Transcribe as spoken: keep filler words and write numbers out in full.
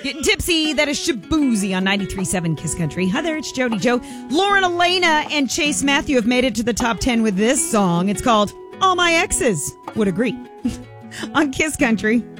Getting tipsy, that is Shaboozey on ninety-three point seven Kiss Country. Hi there, it's Jody Joe. Lauren Elena and Chase Matthew have made it to the top ten with this song. It's called All My Exes Would Agree on Kiss Country.